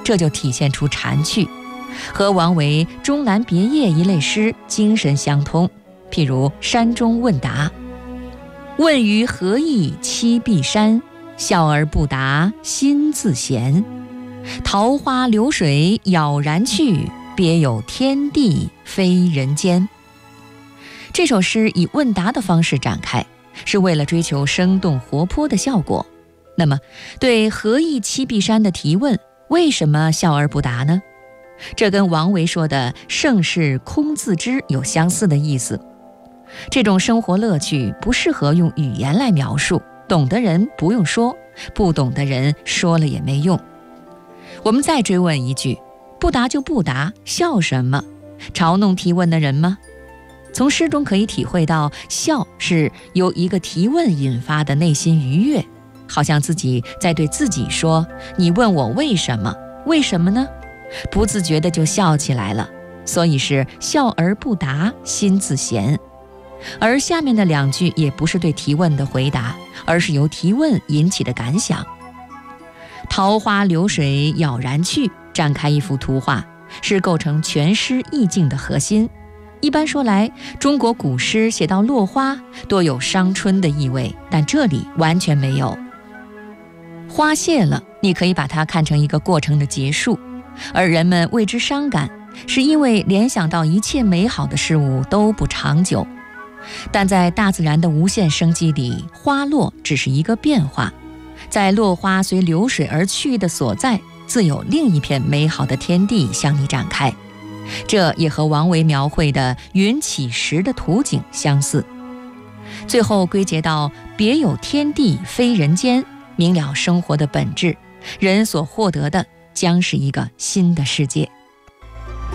这就体现出禅趣，和王维《终南别业》一类诗精神相通。譬如《山中问答》：问于何意栖碧山，笑而不答心自闲。桃花流水杳然去，别有天地非人间。这首诗以问答的方式展开，是为了追求生动活泼的效果。那么，对何意栖碧山的提问，为什么笑而不答呢？这跟王维说的盛世空自知有相似的意思。这种生活乐趣不适合用语言来描述，懂的人不用说，不懂的人说了也没用。我们再追问一句，不答就不答，笑什么？嘲弄提问的人吗？从诗中可以体会到，笑是由一个提问引发的内心愉悦，好像自己在对自己说，你问我为什么？为什么呢？不自觉的就笑起来了，所以是笑而不答，心自闲。而下面的两句也不是对提问的回答，而是由提问引起的感想。桃花流水杳然去，展开一幅图画，是构成全诗意境的核心。一般说来，中国古诗写到落花多有伤春的意味，但这里完全没有。花谢了，你可以把它看成一个过程的结束，而人们为之伤感，是因为联想到一切美好的事物都不长久。但在大自然的无限生机里，花落只是一个变化，在落花随流水而去的所在，自有另一片美好的天地向你展开。这也和王维描绘的云起时的图景相似。最后归结到别有天地非人间，明了生活的本质，人所获得的将是一个新的世界。